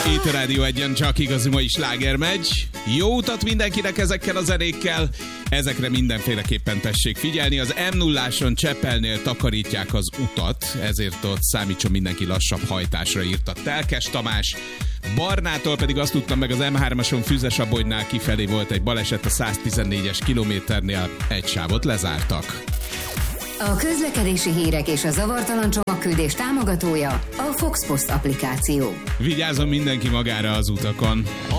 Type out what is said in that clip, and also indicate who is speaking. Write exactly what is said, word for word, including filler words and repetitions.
Speaker 1: Itt a Rádió Egyen csak igazi mai sláger megy. Jó utat mindenkinek ezekkel a zenékkel. Ezekre mindenféleképpen tessék figyelni. Az em nulláson Csepelnél takarítják az utat, ezért ott számítson mindenki lassabb hajtásra, írta Telkes Tamás. Barnától pedig azt tudtam meg, az em hármason Füzesabonynál kifelé volt egy baleset, a száztizennégyes kilométernél egy sávot lezártak.
Speaker 2: A közlekedési hírek és a zavartalan csomagküldés támogatója a Fox Post applikáció.
Speaker 1: Vigyázzon mindenki magára az utakon.